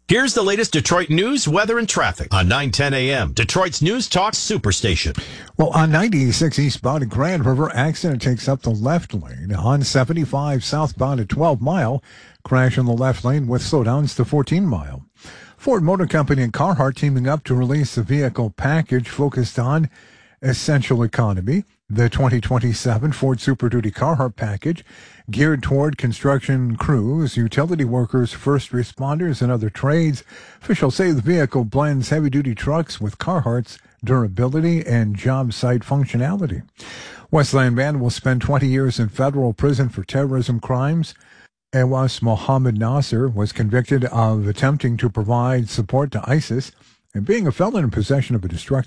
Here's the latest Detroit news, weather, and traffic on 9:10 a.m. Detroit's News Talk Superstation. Well, on 96 eastbound at Grand River, accident takes up the left lane. On 75 southbound at 12 Mile, crash in the left lane with slowdowns to 14 Mile. Ford Motor Company and Carhartt teaming up to release a vehicle package focused on essential economy. The 2027 Ford Super Duty Carhartt package, geared toward construction crews, utility workers, first responders, and other trades. Officials say the vehicle blends heavy-duty trucks with Carhartt's durability and job site functionality. Westland man will spend 20 years in federal prison for terrorism crimes. Awas Mohammed Nasser was convicted of attempting to provide support to ISIS and being a felon in possession of a destructive